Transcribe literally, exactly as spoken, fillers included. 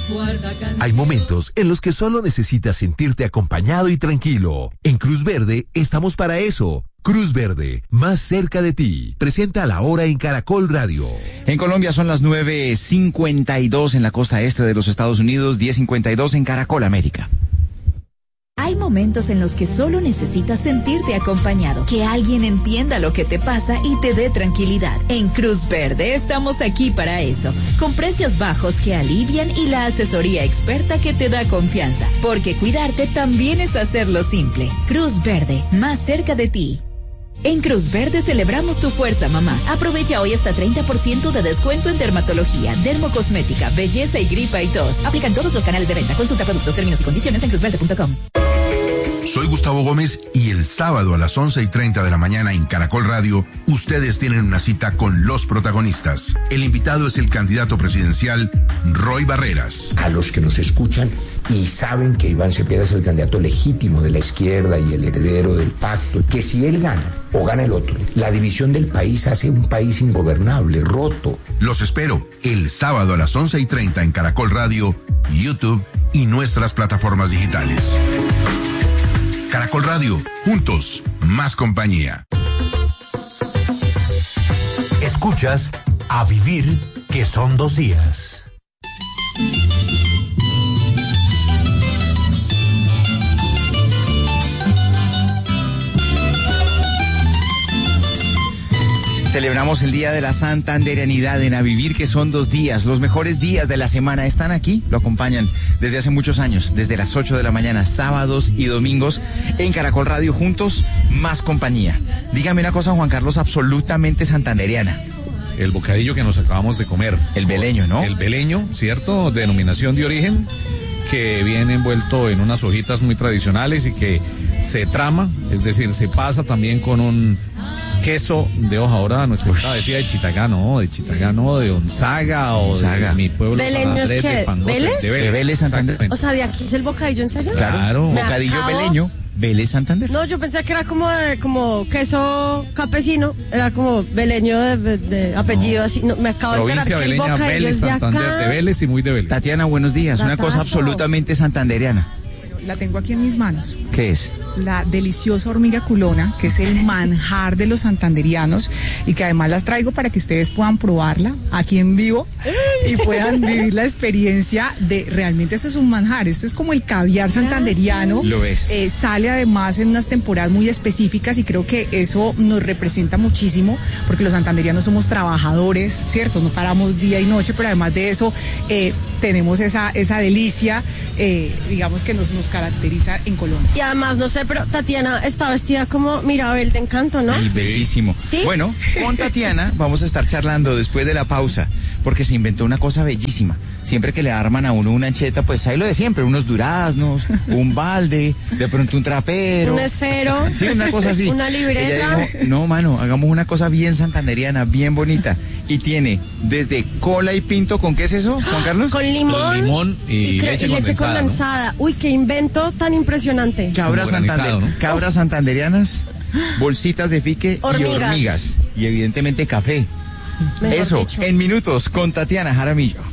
Hay momentos en los que solo necesitas sentirte acompañado y tranquilo. En Cruz Verde estamos para eso. Cruz Verde, más cerca de ti. Presenta La Hora en Caracol Radio. En Colombia son las nueve cincuenta y dos en la costa este de los Estados Unidos, diez cincuenta y dos en Caracol América. Hay momentos en los que solo necesitas sentirte acompañado, que alguien entienda lo que te pasa y te dé tranquilidad. En Cruz Verde estamos aquí para eso, con precios bajos que alivian y la asesoría experta que te da confianza, porque cuidarte también es hacerlo simple. Cruz Verde, más cerca de ti. En Cruz Verde celebramos tu fuerza, mamá. Aprovecha hoy hasta treinta por ciento de descuento en dermatología, dermocosmética, belleza y gripa y tos. Aplican todos los canales de venta. Consulta productos, términos y condiciones en cruz verde punto com. Soy Gustavo Gómez y el sábado a las once y treinta de la mañana en Caracol Radio, ustedes tienen una cita con los protagonistas. El invitado es el candidato presidencial Roy Barreras. A los que nos escuchan y saben que Iván Cepeda es el candidato legítimo de la izquierda y el heredero del pacto, que si él gana o gana el otro, la división del país hace un país ingobernable, roto. Los espero el sábado a las once y treinta en Caracol Radio, YouTube y nuestras plataformas digitales. Caracol Radio, juntos, más compañía. Escuchas A Vivir, que son dos días. Celebramos el Día de la Santanderianidad en A Vivir, que son dos días. Los mejores días de la semana están aquí, lo acompañan desde hace muchos años, desde las ocho de la mañana, sábados y domingos, en Caracol Radio, juntos, más compañía. Dígame una cosa, Juan Carlos, absolutamente santanderiana. El bocadillo que nos acabamos de comer. El beleño, ¿no? El beleño, ¿cierto? Denominación de origen, que viene envuelto en unas hojitas muy tradicionales y que se trama, es decir, se pasa también con un queso de hoja dorada. Nuestra hija decía de Chitagá, no, de Chitagá, no, de Onzaga o Onzaga. de mi pueblo. ¿Beleño es qué? ¿Vélez? De Vélez, De Vélez, Santander. O sea, de aquí es el bocadillo, ¿en serio? Claro, Me bocadillo acabo- beleño, Vélez, Santander. No, yo pensé que era como de- como queso campesino, era como beleño de, de- de apellido, No. así. No, me acabo de Provincia enterar que el beleña, bocadillo Vélez, es de Santander, acá. de Vélez y muy de Vélez. Tatiana, buenos días. Una cosa Datazo. absolutamente santanderiana. La tengo aquí en mis manos. ¿Qué es? La deliciosa hormiga culona, que es el manjar de los santanderianos y que además las traigo para que ustedes puedan probarla aquí en vivo y puedan vivir la experiencia de realmente esto es un manjar, esto es como el caviar santanderiano. Lo es. Eh, sale además en unas temporadas muy específicas y creo que eso nos representa muchísimo porque los santanderianos somos trabajadores, ¿cierto? No paramos día y noche, pero además de eso eh, tenemos esa, esa delicia, eh, digamos que nos, nos caracteriza en Colombia. Y además, no sé, pero Tatiana está vestida como Mirabel de Encanto, ¿no? Ay, bellísimo. ¿Sí? Bueno, con Tatiana vamos a estar charlando después de la pausa, porque se inventó una cosa bellísima. Siempre que le arman a uno una ancheta, pues hay lo de siempre, unos duraznos, un balde, de pronto un trapero. Un esfero. Sí, una cosa así. Una libreta. Ella dijo, no, mano, hagamos una cosa bien santanderiana, bien bonita. Y tiene desde cola y pinto, ¿con qué es eso, Juan Carlos? Con limón, Con limón y cre- leche y leche condensada, condensada. Uy, qué invento tan impresionante. Cabras, Como granizado, santander- ¿no? cabras santanderianas, bolsitas de fique y Hormigas. hormigas. Y evidentemente café. Mejor Eso, dicho. en minutos, con Tatiana Jaramillo.